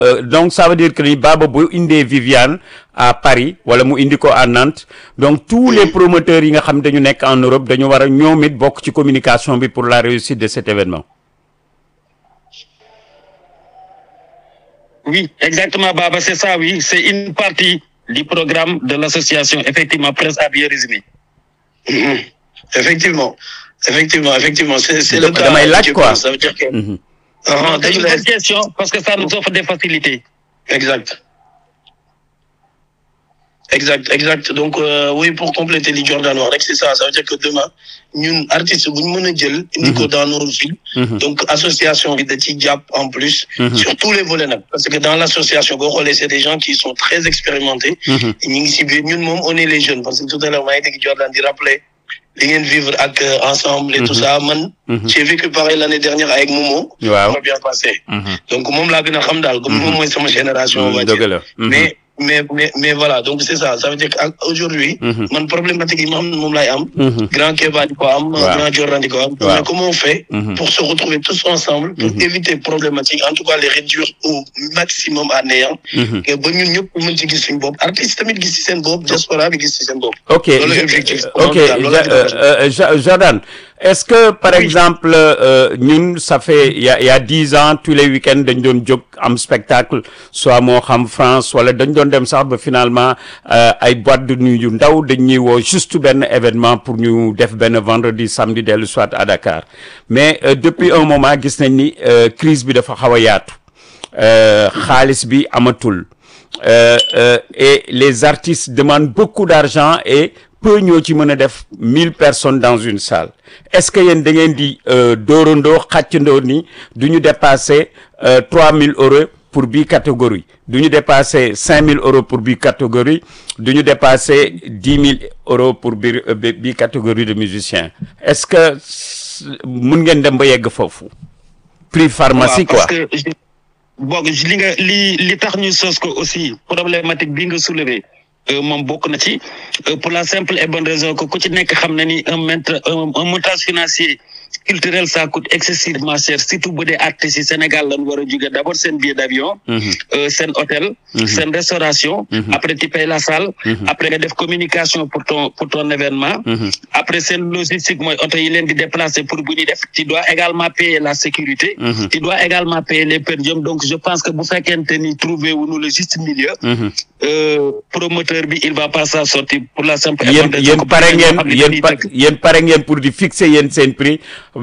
donc ça veut dire que ni Baba bu indee Viviane à Paris wala mu indi ko à Nantes donc tous les promoteurs yi nga xam dañu nekk en Europe dañu war a ñoom it bokk ci communication bi pour la réussite de cet événement. Oui, exactement, Baba, c'est ça, oui. C'est une partie du programme de l'association, effectivement, Presse à bien résumé. Effectivement, c'est le cas. Damay laaj quoi. Ça veut dire que... C'est une bonne question, parce que ça nous offre des facilités. Exact. Donc, oui, pour compléter les Jordan Noir, c'est ça. Ça veut dire que demain, nous, artistes, nous sommes dans nos villes. Donc, association de Tidjap en plus, sur tous les volets. Parce que dans l'association, c'est des gens qui sont très expérimentés. Nous, on est les jeunes. Parce que tout à l'heure, Jordan dit rappeler, vivre ensemble et tout ça. J'ai vécu pareil l'année dernière avec Momo. Ça va bien passé. Donc, Momo, Momo, c'est ma génération, on va dire. Mais voilà, donc c'est ça. Ça veut dire qu'aujourd'hui, mon problématique, grand Keba, grand Jordan, mais comment on fait pour se retrouver tous ensemble, pour éviter problématiques, en tout cas les réduire au maximum à néant. Et bon, nous pouvons dire que Bob, artiste, mais qui Bob, diaspora, mais qui Bob. Ok, Jordan. Est-ce que, par exemple, nous, ça fait, il y a 10 ans, tous les week-ends, dañ doon jóg am spectacle, soit moo xam France, wala dañ doon dem sax ba finalement, ay boîte de nuit yu ndaw, dañuy woo juste ben événement pour ñu def ben vendredi, samedi, dellu soit à Dakar. Mais, depuis un moment, gis nañ ni, crise bi dafa xaw a yaatu. Xaalis bi amatul. Et les artistes demandent beaucoup d'argent et peu ñoo ci mën a def 1000 personnes dans une salle. Est-ce que yéen da ngeen di dóorandoo xàccandoo ni du ñu dépasser 3000 euros pour bii catégorie, du ñu dépasser 5000 euros pour bii catégorie, du ñu dépasser 10 000 euros pour bii catégorie de musiciens. Est-ce que mun ngeen dem ba yegg foofu? Prix pharmacie quoi. Bon, li tax ñu sos ko aussi problématique bi nga soulever. Moom bokk na ci pour la simple et bonne raison que ku ci nekk xam na ni un montage financier culturel ça coûte excessivement cher surtout bu dee artistes yi Sénégal lañ war a jóge d'abord seen billet d'avion seen hôtel seen restauration après tu payes la salle après nga def communication pour ton événement après seen logistique mooy oto yi leen di déplacer pour bu ñuy def tu dois également payer la sécurité tu dois également payer les per diem donc je pense que bu fekkente ni trouver wuñu le juste milieu promoteur bi il va pas s'en sortir pour la simple et bonne raison yéen pare ngeen pour di fixer yéen seen prix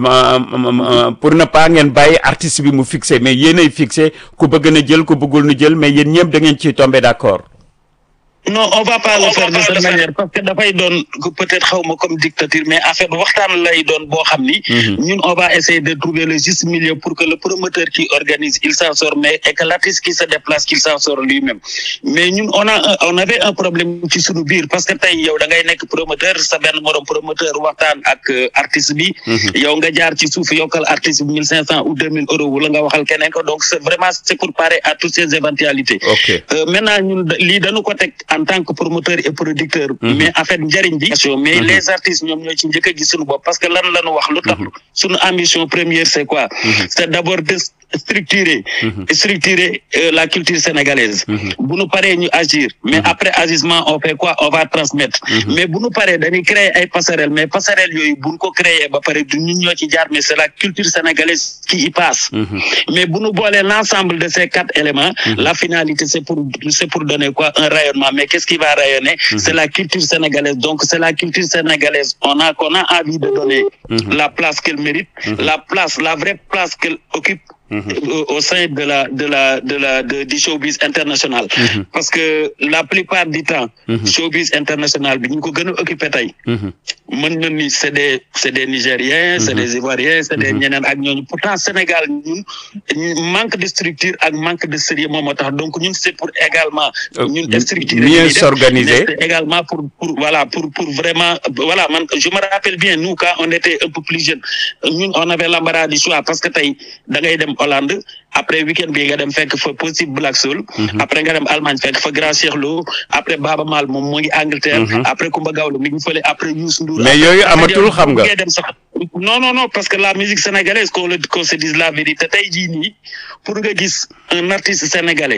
pour ne pas ngeen bàyyi artiste bi mu fixé mais yéenay fixé ku bëgg na jël ku bëggul na jël mais yéen ñëpp da ngeen ciy tomber d'accord. Non, on va pas le faire de cette manière parce que dafay doon peut-être xawma comme dictature mais en fait waxtaan lay doon boo xam ni ñun on va essayer de trouver le juste milieu pour que le promoteur qui organise il s'en sort mais et que l'artiste qui se déplace qu'il s'en sort lui-même mais ñun on avait un problème ci sunu biir parce que tey yow da ngay nekk promoteur sa benn morom promoteur waxtaan ak artiste bi yow nga jaar ci suuf yokkal artiste bi 1500 ou 2000 euros wala nga waxal keneen ko donc c'est pour parer à toutes ces éventualités. Maintenant ñun lii dañu ko teg en tant que promoteur et producteur mais en fait njariñ bi mais les artistes ñoom ñoo ci njëkk a gis suñu bopp parce que lan lañu wax lu tax suñu ambition première c'est quoi c'est d'abord de structurer la culture sénégalaise bu ñu paree ñu agir mais après agissement on fait quoi on va transmettre mais bu ñu paree dañuy créer ay passerelles mais passerelles yooyu bu ñu ko créer ba pare du ñun ñoo ci jaar mais c'est la culture sénégalaise qui y passe mais bu ñu boolee l'ensemble de ces 4 éléments la finalité c'est pour donner quoi un rayonnement mais qu'est-ce qui va rayonner c'est la culture sénégalaise donc c'est la culture sénégalaise qu'on a envie de donner la place qu'elle mérite la vraie place qu'elle occupe au sein du showbiz international parce que la plupart du temps showbiz international bi ñu ko gën a occupé tey mën na ni c'est des Nigériens c'est des Ivoiriens c'est des ñeneen ak ñooñu pourtant Sénégal ñun manque de structure ak manque de sérieux moom moo tax donc ñun c'est pour également ñun structurer mieux s'organiser également pour vraiment voilà man je me rappelle bien nous quand on était un peu plus jeunes ñun on avait l'embarras du choix parce que tey da ngay dem Hollande après week-end bi nga dem fekk fa Possible Black Soul après nga dem Allemagne fekk fa Grand Cheikh Lo après Baba Maal moom mu ngi Angleterre après Coumba Gawlo mi ngi fële après Youssou Ndour mais yooyu amatul xam nga non, parce que la musique sénégalaise, qu'on se dise la vérité, tey jii nii pour nga gis un artiste sénégalais